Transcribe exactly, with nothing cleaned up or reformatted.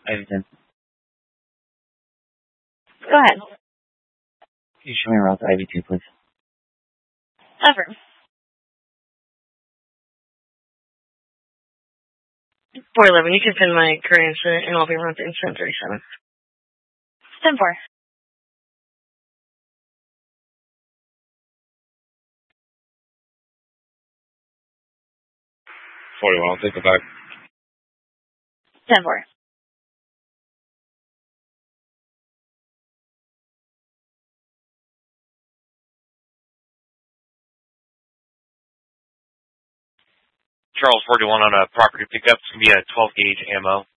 I V ten. Go ahead. Can you show me around to I V two, please? Over. four eleven, you can send my current incident, and I'll be around to incident thirty-seven. ten four. forty-one, I'll take it back. ten four. Charles forty-one on a property pickup. It's going to be a twelve gauge ammo.